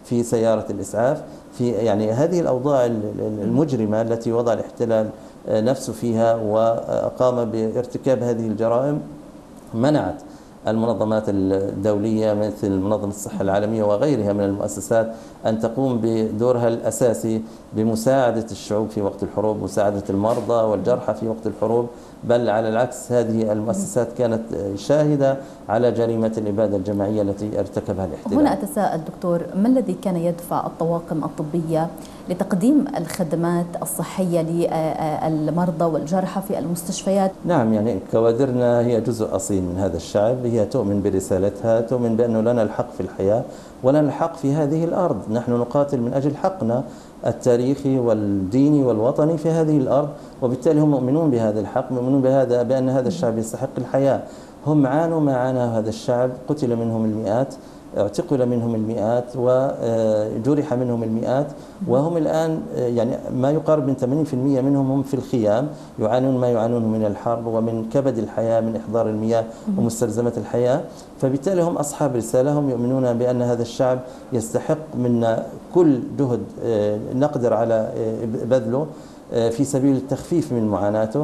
في سيارة الإسعاف، في يعني هذه الأوضاع المجرمة التي وضع الاحتلال نفسه فيها وقام بارتكاب هذه الجرائم، منعت المنظمات الدولية مثل منظمة الصحة العالمية وغيرها من المؤسسات أن تقوم بدورها الأساسي بمساعدة الشعوب في وقت الحروب، مساعدة المرضى والجرحى في وقت الحروب، بل على العكس هذه المؤسسات كانت شاهدة على جريمة الإبادة الجماعية التي ارتكبها الاحتلال. هنا أتساءل دكتور، ما الذي كان يدفع الطواقم الطبية لتقديم الخدمات الصحية للمرضى والجرحى في المستشفيات؟ نعم، يعني كوادرنا هي جزء أصيل من هذا الشعب، هي تؤمن برسالتها، تؤمن بأنه لنا الحق في الحياة ولنا الحق في هذه الأرض. نحن نقاتل من أجل حقنا التاريخي والديني والوطني في هذه الأرض، وبالتالي هم مؤمنون بهذا الحق، مؤمنون بأن هذا الشعب يستحق الحياة. هم عانوا ما عاناه هذا الشعب، قتل منهم المئات، اعتقل منهم المئات، وجرح منهم المئات، وهم الآن يعني ما يقارب من 80% منهم هم في الخيام يعانون ما يعانونه من الحرب ومن كبد الحياة، من إحضار المياه ومستلزمة الحياة. فبالتالي هم أصحاب رسالة، هم يؤمنون بأن هذا الشعب يستحق منا كل جهد نقدر على بذله في سبيل التخفيف من معاناته.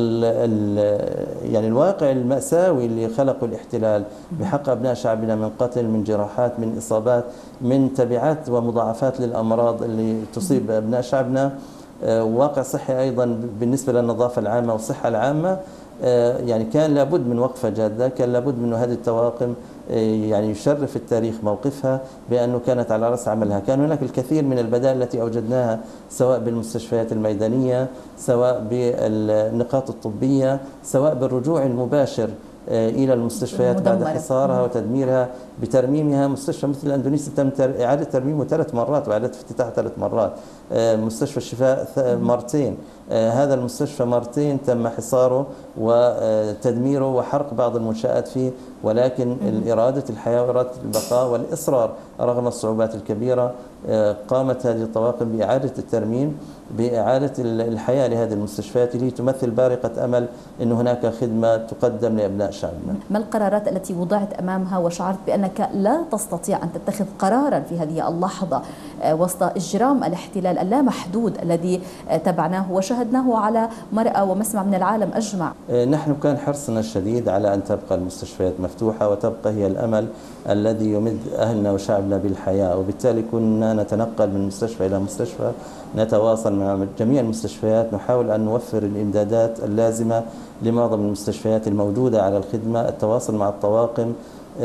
يعني الواقع المأساوي اللي خلقه الاحتلال بحق أبناء شعبنا من قتل، من جراحات، من إصابات، من تبعات ومضاعفات للأمراض اللي تصيب أبناء شعبنا، واقع صحي أيضا بالنسبة للنظافة العامة والصحة العامة. يعني كان لابد من وقفة جادة، كان لابد من هذه الطواقم يعني يشرف التاريخ موقفها بأنه كانت على رأس عملها. كان هناك الكثير من البدائل التي أوجدناها، سواء بالمستشفيات الميدانية، سواء بالنقاط الطبية، سواء بالرجوع المباشر إلى المستشفيات بعد حصارها وتدميرها بترميمها. مستشفى مثل الأندونيسي تم إعادة ترميمه 3 مرات وإعادة افتتاحه 3 مرات. مستشفى الشفاء مرتين. هذا المستشفى مرتين تم حصاره وتدميره وحرق بعض المنشآت فيه، ولكن إرادة الحياة وإرادة البقاء والإصرار رغم الصعوبات الكبيرة قامت هذه الطواقم بإعادة الترميم، بإعادة الحياة لهذه المستشفيات اللي تمثل بارقة أمل أن هناك خدمة تقدم لأبناء شعبنا. ما القرارات التي وضعت أمامها وشعرت بأنك لا تستطيع أن تتخذ قرارا في هذه اللحظة وسط إجرام الاحتلال اللامحدود الذي تبعناه وشاهدناه على مرأى ومسمع من العالم أجمع؟ نحن كان حرصنا الشديد على أن تبقى المستشفيات مفتوحة وتبقى هي الأمل الذي يمد أهلنا وشعبنا بالحياة، وبالتالي كنا نتنقل من مستشفى إلى مستشفى، نتواصل مع جميع المستشفيات، نحاول أن نوفر الإمدادات اللازمة لمعظم المستشفيات الموجودة على الخدمة، التواصل مع الطواقم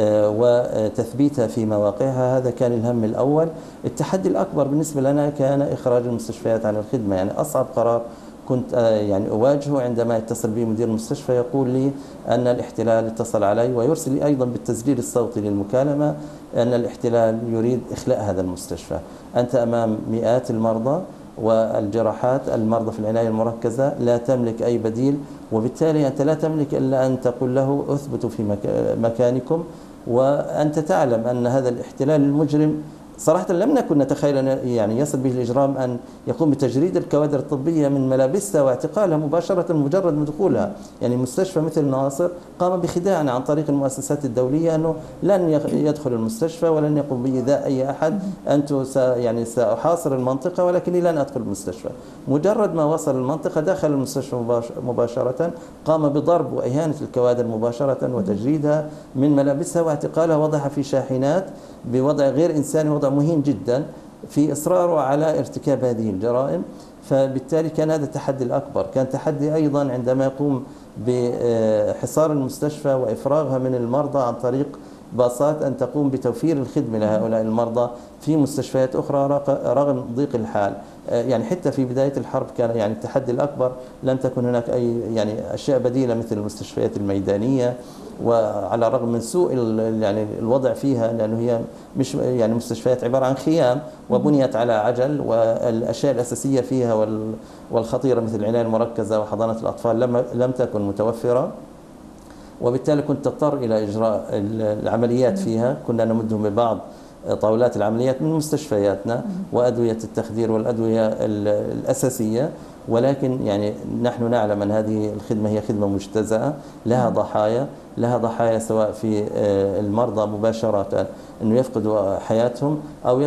وتثبيتها في مواقعها. هذا كان الهم الأول. التحدي الأكبر بالنسبة لنا كان إخراج المستشفيات عن الخدمة. يعني أصعب قرار كنت يعني أواجهه عندما يتصل بي مدير المستشفى يقول لي أن الاحتلال اتصل علي ويرسل لي أيضا بالتسجيل الصوتي للمكالمة أن الاحتلال يريد إخلاء هذا المستشفى. أنت أمام مئات المرضى والجراحات، المرضى في العناية المركزة، لا تملك أي بديل، وبالتالي أنت لا تملك إلا أن تقول له اثبتوا في مكانكم. وأنت تعلم أن هذا الاحتلال المجرم صراحة لم نكن نتخيل أن يعني يصل به الإجرام أن يقوم بتجريد الكوادر الطبية من ملابسها واعتقالها مباشرة مجرد من دخولها. يعني مستشفى مثل ناصر قام بخداعنا عن طريق المؤسسات الدولية أنه لن يدخل المستشفى ولن يقوم بإيذاء أي أحد، أنتم يعني سأحاصر المنطقة ولكني لن أدخل المستشفى. مجرد ما وصل المنطقة دخل المستشفى مباشرة، قام بضرب وإهانة الكوادر مباشرة وتجريدها من ملابسها واعتقالها، وضعها في شاحنات بوضع غير إنساني، وضع مهين جدا في إصراره على ارتكاب هذه الجرائم. فبالتالي كان هذا التحدي الأكبر. كان تحدي أيضا عندما يقوم بحصار المستشفى وإفراغها من المرضى عن طريق باصات أن تقوم بتوفير الخدمة لهؤلاء المرضى في مستشفيات أخرى رغم ضيق الحال. يعني حتى في بداية الحرب كان يعني التحدي الأكبر، لم تكن هناك أي يعني أشياء بديلة مثل المستشفيات الميدانية، وعلى الرغم من سوء يعني الوضع فيها، لأنه هي مش يعني مستشفيات عبارة عن خيام وبنيت على عجل، والأشياء الأساسية فيها والخطيرة مثل العناية المركزة وحضانة الأطفال لم تكن متوفرة، وبالتالي كنت تضطر إلى إجراء العمليات فيها. كنا نمدهم ببعض طاولات العمليات من مستشفياتنا وأدوية التخدير والأدوية الأساسية، ولكن يعني نحن نعلم أن هذه الخدمة هي خدمة مجتزأة، لها ضحايا سواء في المرضى مباشرة أنه يفقدوا حياتهم أو